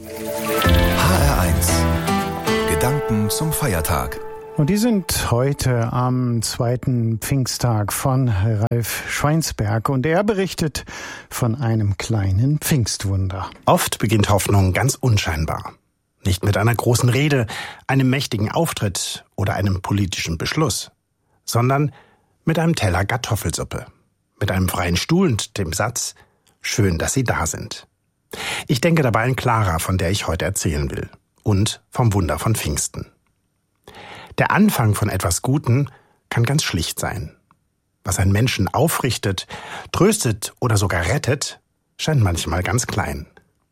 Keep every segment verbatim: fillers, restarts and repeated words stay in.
H R eins. Gedanken zum Feiertag. Und die sind heute am zweiten Pfingsttag von Ralf Schweinsberg und er berichtet von einem kleinen Pfingstwunder. Oft beginnt Hoffnung ganz unscheinbar. Nicht mit einer großen Rede, einem mächtigen Auftritt oder einem politischen Beschluss, sondern mit einem Teller Kartoffelsuppe, mit einem freien Stuhl und dem Satz: Schön, dass Sie da sind. Ich denke dabei an Clara, von der ich heute erzählen will, und vom Wunder von Pfingsten. Der Anfang von etwas Guten kann ganz schlicht sein. Was einen Menschen aufrichtet, tröstet oder sogar rettet, scheint manchmal ganz klein.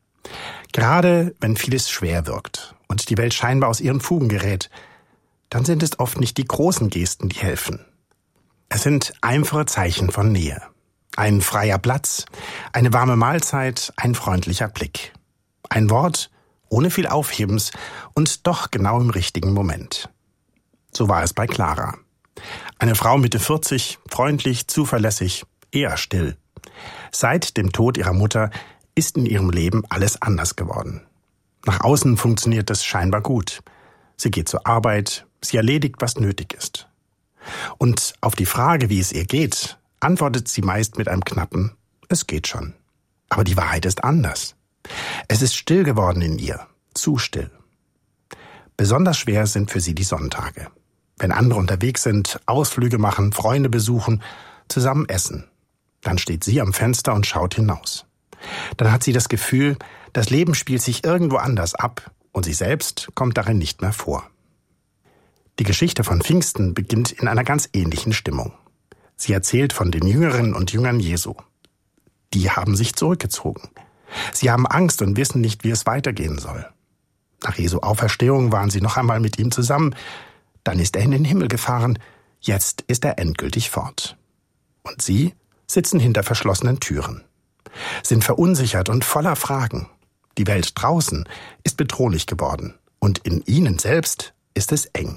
Gerade wenn vieles schwer wirkt und die Welt scheinbar aus ihren Fugen gerät, dann sind es oft nicht die großen Gesten, die helfen. Es sind einfache Zeichen von Nähe. Ein freier Platz, eine warme Mahlzeit, ein freundlicher Blick. Ein Wort ohne viel Aufhebens und doch genau im richtigen Moment. So war es bei Clara. Eine Frau Mitte vierzig, freundlich, zuverlässig, eher still. Seit dem Tod ihrer Mutter ist in ihrem Leben alles anders geworden. Nach außen funktioniert es scheinbar gut. Sie geht zur Arbeit, sie erledigt, was nötig ist. Und auf die Frage, wie es ihr geht, antwortet sie meist mit einem knappen: Es geht schon. Aber die Wahrheit ist anders. Es ist still geworden in ihr, zu still. Besonders schwer sind für sie die Sonntage. Wenn andere unterwegs sind, Ausflüge machen, Freunde besuchen, zusammen essen, dann steht sie am Fenster und schaut hinaus. Dann hat sie das Gefühl, das Leben spielt sich irgendwo anders ab und sie selbst kommt darin nicht mehr vor. Die Geschichte von Pfingsten beginnt in einer ganz ähnlichen Stimmung. Sie erzählt von den Jüngerinnen und Jüngern Jesu. Die haben sich zurückgezogen. Sie haben Angst und wissen nicht, wie es weitergehen soll. Nach Jesu Auferstehung waren sie noch einmal mit ihm zusammen. Dann ist er in den Himmel gefahren. Jetzt ist er endgültig fort. Und sie sitzen hinter verschlossenen Türen, sind verunsichert und voller Fragen. Die Welt draußen ist bedrohlich geworden und in ihnen selbst ist es eng.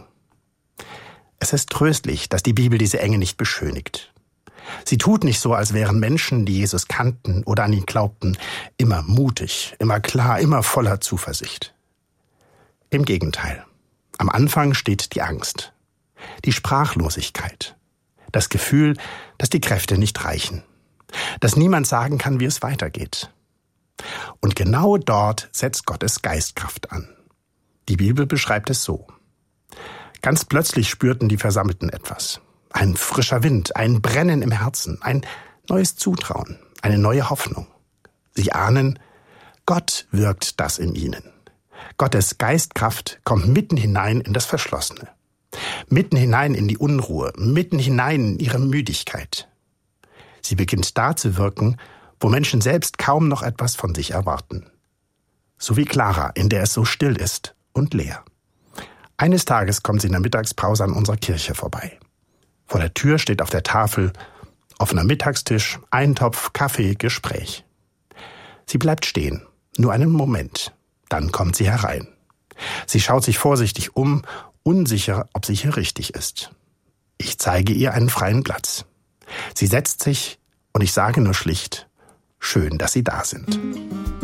Es ist tröstlich, dass die Bibel diese Enge nicht beschönigt. Sie tut nicht so, als wären Menschen, die Jesus kannten oder an ihn glaubten, immer mutig, immer klar, immer voller Zuversicht. Im Gegenteil. Am Anfang steht die Angst, die Sprachlosigkeit, das Gefühl, dass die Kräfte nicht reichen, dass niemand sagen kann, wie es weitergeht. Und genau dort setzt Gottes Geistkraft an. Die Bibel beschreibt es so: Ganz plötzlich spürten die Versammelten etwas. Ein frischer Wind, ein Brennen im Herzen, ein neues Zutrauen, eine neue Hoffnung. Sie ahnen, Gott wirkt das in ihnen. Gottes Geistkraft kommt mitten hinein in das Verschlossene, mitten hinein in die Unruhe, mitten hinein in ihre Müdigkeit. Sie beginnt da zu wirken, wo Menschen selbst kaum noch etwas von sich erwarten. So wie Clara, in der es so still ist und leer. Eines Tages kommt sie in der Mittagspause an unserer Kirche vorbei. Vor der Tür steht auf der Tafel offener Mittagstisch, Eintopf, Kaffee, Gespräch. Sie bleibt stehen, nur einen Moment. Dann kommt sie herein. Sie schaut sich vorsichtig um, unsicher, ob sie hier richtig ist. Ich zeige ihr einen freien Platz. Sie setzt sich und ich sage nur schlicht: Schön, dass Sie da sind.